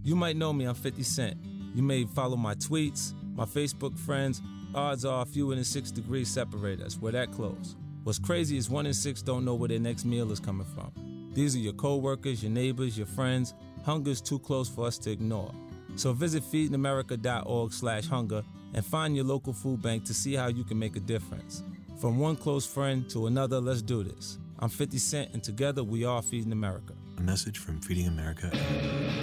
You might know me, I'm 50 Cent. You may follow my tweets, my Facebook friends. Odds are fewer than 6 degrees separate us. We're that close. What's crazy is 1 in 6 don't know where their next meal is coming from. These are your co-workers, your neighbors, your friends. Hunger's too close for us to ignore. So visit feedingamerica.org/hunger and find your local food bank to see how you can make a difference. From one close friend to another, let's do this. I'm 50 Cent, and together we are Feeding America. A message from Feeding America.